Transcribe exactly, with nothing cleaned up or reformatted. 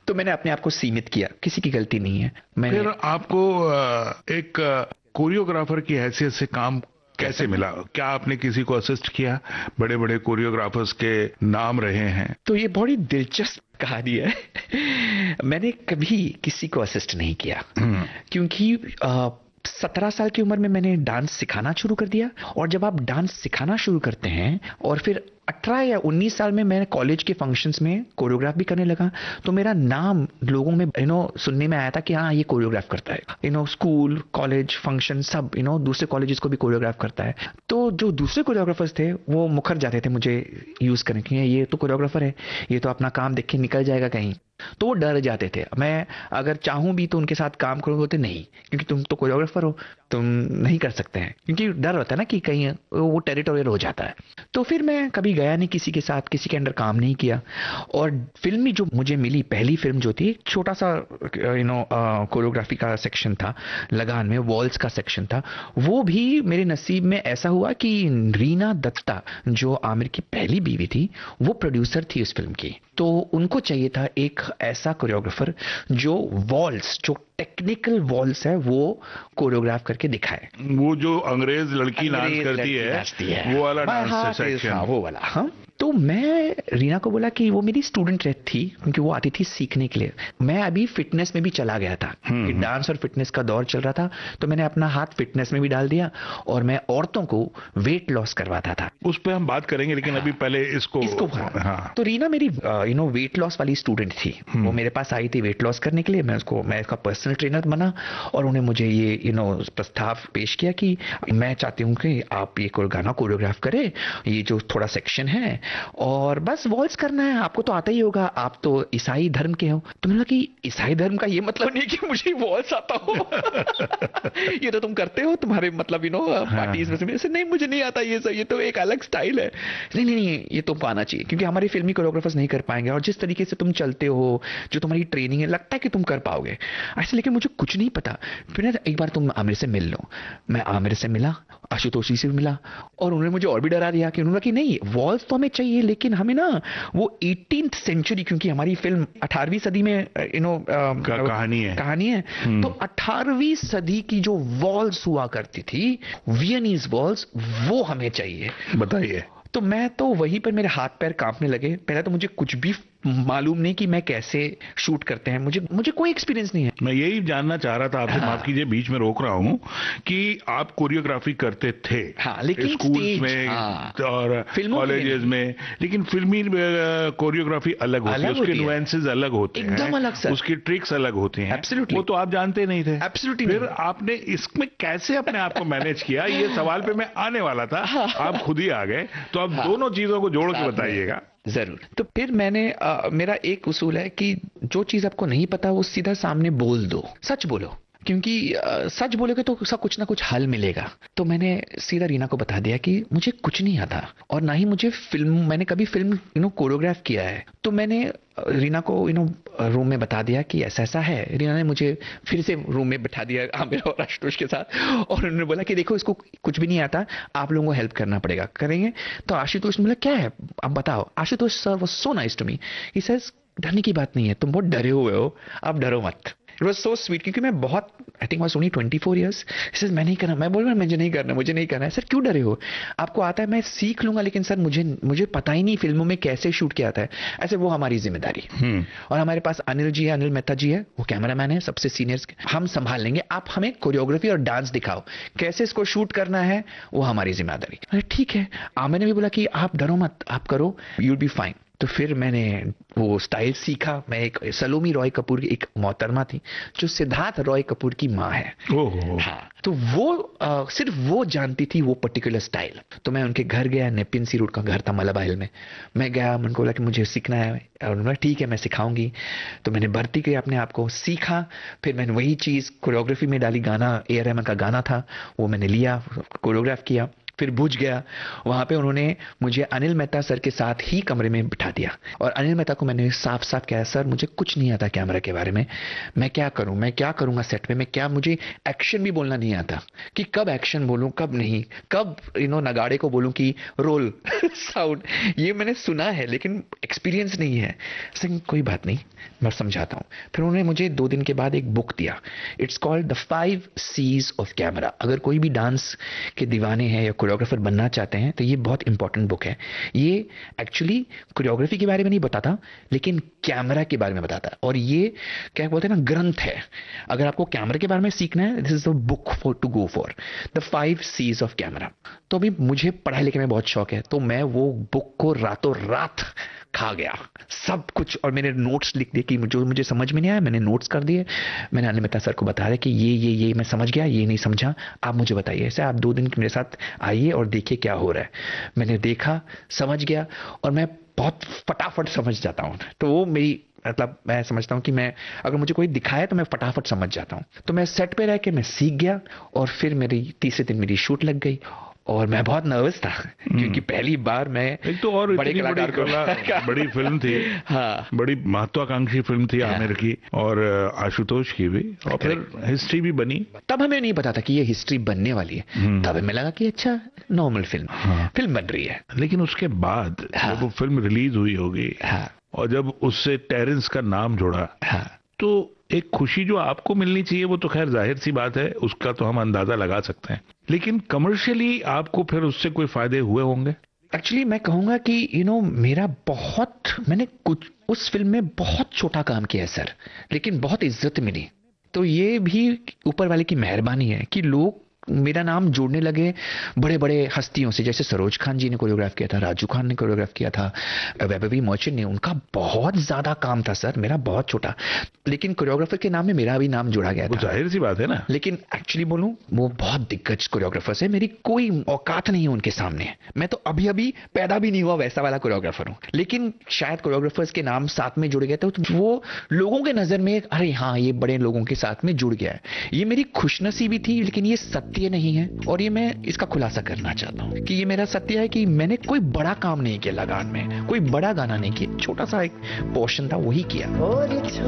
तो मैंने अपने आप को सीमित किया, किसी की गलती नहीं है। मैंने फिर आपको अ, एक कोरियोग्राफर की हैसियत से काम कैसे मिला? क्या आपने किसी को असिस्ट किया? बड़े बड़े कोरियोग्राफर्स के नाम रहे हैं। तो ये बड़ी दिलचस्प कहानी है। मैंने कभी किसी को असिस्ट नहीं किया, हम्म। क्योंकि सत्रह साल की उम्र में मैंने डांस सिखाना शुरू कर दिया। और जब आप डांस सिखाना शुरू करते हैं और फिर अठारह या उन्नीस साल में मैं कॉलेज के फंक्शंस में कोरियोग्राफ भी करने लगा, तो मेरा नाम लोगों में यू नो सुनने में आया था कि हाँ ये कोरियोग्राफ करता है। You know school, college, function सब, यू नो दूसरे कॉलेजेस को भी कोरियोग्राफ करता है। तो जो दूसरे कोरियोग्राफर्स थे वो मुखर जाते थे मुझे यूज करने के लिए, ये तो कोरियोग्राफर है, ये तो अपना काम देख के निकल जाएगा कहीं। तो वो डर जाते थे। मैं अगर चाहूं भी तो उनके साथ काम करूं, बोलते नहीं, क्योंकि तुम तो कोरियोग्राफर हो, तुम नहीं कर सकते हैं, क्योंकि डर होता है ना कि कहीं वो टेरिटोरियल हो जाता है। तो फिर मैं कभी गया नहीं किसी के साथ, किसी के अंडर काम नहीं किया। और फिल्म में जो मुझे मिली पहली फिल्म जो थी, छोटा सा यू नो कोरियोग्राफी का सेक्शन था, लगान में वॉल्स का सेक्शन था। वो भी मेरे नसीब में ऐसा हुआ कि रीना दत्ता जो आमिर की पहली बीवी थी, वो प्रोड्यूसर थी उस फिल्म की। तो उनको चाहिए था एक ऐसा कोरियोग्राफर जो वॉल्स, जो टेक्निकल वॉल्स है, वो कोरियोग्राफ करके दिखाए। वो जो अंग्रेज लड़की डांस अंग्रेज करती लड़की है, नाचती है, वो वाला My dance heart is- section. हाँ, वो वाला। हाँ, तो मैं रीना को बोला कि वो मेरी स्टूडेंट थी, क्योंकि वो आती थी सीखने के लिए। मैं अभी फिटनेस में भी चला गया था कि डांस और फिटनेस का दौर चल रहा था, तो मैंने अपना हाथ फिटनेस में भी डाल दिया और मैं औरतों को वेट लॉस करवाता था। उस पे हम बात करेंगे, लेकिन अभी पहले इसको इसको हाँ। तो रीना मेरी यू नो वेट लॉस वाली स्टूडेंट थी। वो मेरे पास आई थी वेट लॉस करने के लिए। मैं उसको मैं उसका पर्सनल ट्रेनर बना और उन्हें मुझे ये यू नो प्रस्ताव पेश किया कि मैं चाहती हूँ कि आप ये गाना कोरियोग्राफ करें, ये जो थोड़ा सेक्शन है, और बस वॉल्स करना है। आपको तो आता ही होगा, आप तो ईसाई धर्म के हो। तो मैंने कहा कि ईसाई धर्म का ये मतलब नहीं कि मुझे वॉल्स आता हो। ये तो तुम करते हो तुम्हारे मतलब यू नो पार्टीज में से। नहीं, मुझे नहीं आता ये सब, ये तो एक अलग स्टाइल है। नहीं नहीं नहीं, ये तुमको आना चाहिए, क्योंकि हमारी फिल्मी कोरियोग्राफर्स नहीं कर पाएंगे, और जिस तरीके से तुम चलते हो, जो तुम्हारी ट्रेनिंग है, लगता है कि तुम कर पाओगे ऐसे। लेकिन मुझे कुछ नहीं पता। फिर ना एक बार तुम आमिर से मिल लो। मैं आमिर से मिला, आशुतोष जी से भी मिला, और उन्होंने मुझे और भी डरा दिया कि उन्होंने कहा कि नहीं, वॉल्स तो हमें चाहिए, लेकिन हमें ना वो एटीन्थ सेंचुरी, क्योंकि हमारी फिल्म अठारहवीं सदी में यू नो कहानी है कहानी है, तो अठारहवीं सदी की जो वॉल्स हुआ करती थी, वियनीज वॉल्स, वो हमें चाहिए। बताइए। तो मैं तो वहीं पर मेरे हाथ पैर कांपने लगे। पहले तो मुझे कुछ भी मालूम नहीं कि मैं कैसे शूट करते हैं, मुझे मुझे कोई एक्सपीरियंस नहीं है। मैं यही जानना चाह रहा था आपसे, हाँ। माफ कीजिए बीच में रोक रहा हूँ, कि आप कोरियोग्राफी करते थे हाँ, लेकिन स्कूल्स स्टेज, में हाँ, और कॉलेजेस में, लेकिन फिल्मी कोरियोग्राफी अलग होती अलग है, उसके होती है। नुएंसेस अलग होते हैं, एकदम अलग सर। उसकी ट्रिक्स अलग होती हैं। Absolutely. वो तो आप जानते नहीं थे। Absolutely फिर नहीं। आपने इसमें कैसे अपने आप को मैनेज किया? ये सवाल पे मैं आने वाला था, आप खुद ही आ गए, तो आप हाँ, दोनों चीजों को जोड़ के साथ में। बताइएगा। जरूर। तो फिर मैंने आ, मेरा एक उसूल है कि जो चीज आपको नहीं पता वो सीधा सामने बोल दो, सच बोलो, क्योंकि आ, सच बोलोगे तो सब कुछ ना कुछ हल मिलेगा। तो मैंने सीधा रीना को बता दिया कि मुझे कुछ नहीं आता, और ना ही मुझे फिल्म, मैंने कभी फिल्म यू नो कोरियोग्राफ किया है। तो मैंने रीना को यू नो रूम में बता दिया कि ऐसा ऐसा है। रीना ने मुझे फिर से रूम में बिठा दिया आमिर और आशुतोष के साथ, और उन्होंने बोला कि देखो इसको कुछ भी नहीं आता, आप लोगों को हेल्प करना पड़ेगा, करेंगे। तो आशुतोष ने बोला क्या है अब बताओ। Ashutosh sir was so nice to me, he says डरने की बात नहीं है, तुम बहुत डरे हुए हो, आप डरो मत। इट वाज सो स्वीट, क्योंकि मैं बहुत, I think was only twenty four years. Sir मैं नहीं करना, मैं बोल रहा मुझे नहीं करना, मुझे नहीं करना है। सर क्यों डरे हो, आपको आता है, मैं सीख लूंगा, लेकिन सर मुझे मुझे पता ही नहीं फिल्मों में कैसे शूट किया जाता है। ऐसे वो हमारी जिम्मेदारी। और हमारे पास अनिल जी है, अनिल मेहता जी है, वो कैमरामैन है, सबसे सीनियर्स, हम संभाल लेंगे, आप हमें कोरियोग्राफी और डांस दिखाओ, कैसे इसको शूट करना है वो हमारी जिम्मेदारी। अरे ठीक है। आमिर ने भी बोला कि आप डरो मत, आप करो, यू विल बी फाइन। तो फिर मैंने वो स्टाइल सीखा। मैं एक सलोमी रॉय कपूर की एक मोहतरमा थी जो सिद्धार्थ रॉय कपूर की माँ है। ओह। हाँ, तो वो आ, सिर्फ वो जानती थी वो पर्टिकुलर स्टाइल। तो मैं उनके घर गया, नेपिन सी रोड का घर था मलबा हिल में। मैं गया, उनको बोला कि मुझे सीखना है, और उन्होंने ठीक है मैं सिखाऊंगी। तो मैंने भर्ती किया अपने आप को, सीखा। फिर मैंने वही चीज कोरियोग्राफी में डाली, गाना ए आर रहमान का गाना था, वो मैंने लिया, कोरियोग्राफ किया। फिर बुझ गया। वहां पे उन्होंने मुझे अनिल मेहता सर के साथ ही कमरे में बिठा दिया और अनिल मेहता को मैंने साफ साफ कहा, सर मुझे कुछ नहीं आता कैमरा के बारे में, मैं क्या करूं, मैं क्या करूंगा सेट पे, मैं क्या, मुझे एक्शन भी बोलना नहीं आता कि कब एक्शन बोलूं कब नहीं, कब यू नो नगाड़े को बोलूं कि रोल साउंड, ये मैंने सुना है लेकिन एक्सपीरियंस नहीं है। सिंह कोई बात नहीं, मैं समझाता हूं। फिर उन्होंने मुझे दो दिन के बाद एक बुक दिया, it's called the five Cs of camera. अगर कोई भी डांस के दीवाने हैं या कोरियोग्राफर बनना चाहते हैं तो ये बहुत इंपॉर्टेंट बुक है। ये एक्चुअली कोरियोग्राफी के बारे में नहीं बताता लेकिन कैमरा के बारे में बताता है, और ये क्या बोलते हैं ना, ग्रंथ है। अगर आपको कैमरा के बारे में सीखना है, this is the book for to go for, the five Cs of camera. तो अभी मुझे पढ़ाई लिखने में बहुत शौक है, तो मैं वो बुक को रातों रात खा गया सब कुछ, और मैंने नोट्स लिख दिए कि जो मुझे समझ में नहीं आया मैंने नोट्स कर दिए। मैंने अनिल मेहता सर को बताया कि ये ये ये मैं समझ गया, ये नहीं समझा, आप मुझे बताइए। ऐसे आप दो दिन मेरे साथ आइए और देखिए क्या हो रहा है। मैंने देखा, समझ गया, और मैं बहुत फटाफट समझ जाता हूँ। तो वो मेरी मतलब मैं समझता हूँ कि मैं, अगर मुझे कोई दिखाए तो मैं फटाफट समझ जाता हूँ। तो मैं सेट पे रह के मैं सीख गया, और फिर मेरी तीसरे दिन मेरी शूट लग गई, और मैं बहुत नर्वस था क्योंकि पहली बार मैं एक तो और बड़े इतनी बड़ी कलाकार कला, बड़ी फिल्म थी, हाँ, बड़ी महत्वाकांक्षी फिल्म थी आमिर की और आशुतोष की भी, और फिर हिस्ट्री भी बनी। तब हमें नहीं पता था कि ये हिस्ट्री बनने वाली है, तब हमें लगा कि अच्छा नॉर्मल फिल्म हाँ। फिल्म बन रही है। लेकिन उसके बाद हाँ। जब वो फिल्म रिलीज हुई होगी, हाँ, और जब उससे टेरेंस का नाम जोड़ा, हाँ, तो एक खुशी जो आपको मिलनी चाहिए वो तो खैर जाहिर सी बात है, उसका तो हम अंदाजा लगा सकते हैं, लेकिन कमर्शियली आपको फिर उससे कोई फायदे हुए होंगे? एक्चुअली मैं कहूंगा कि यू you नो know, मेरा बहुत, मैंने कुछ उस फिल्म में बहुत छोटा काम किया है सर, लेकिन बहुत इज्जत मिली। तो ये भी ऊपर वाले की मेहरबानी है कि लोग मेरा नाम जोड़ने लगे बड़े बड़े हस्तियों से, जैसे सरोज खान जी ने कोरियोग्राफ किया था, राजू खान ने कोरियोग्राफ किया था, वैभवी मर्चेंट ने, उनका बहुत ज्यादा काम था सर, मेरा बहुत छोटा, लेकिन कोरियोग्राफर के नाम में मेरा भी नाम जोड़ा गया वो था। जाहिर सी बात है ना। लेकिन एक्चुअली बोलूं, वो बहुत दिग्गज कोरियोग्राफर्स है, मेरी कोई औकात नहीं है उनके सामने, मैं तो अभी अभी पैदा भी नहीं हुआ वैसा वाला कोरियोग्राफर हूं। लेकिन शायद कोरियोग्राफर्स के नाम साथ में जुड़ गए थे, तो वो लोगों के नजर में अरे हाँ ये बड़े लोगों के साथ में जुड़ गया है। ये मेरी खुशनसीबी थी, लेकिन ये सत्य नहीं है, और ये मैं इसका खुलासा करना चाहता हूं कि ये मेरा सत्य है कि मैंने कोई बड़ा काम नहीं किया लगान में, कोई बड़ा गाना नहीं किया, छोटा सा एक पोर्शन था वही किया।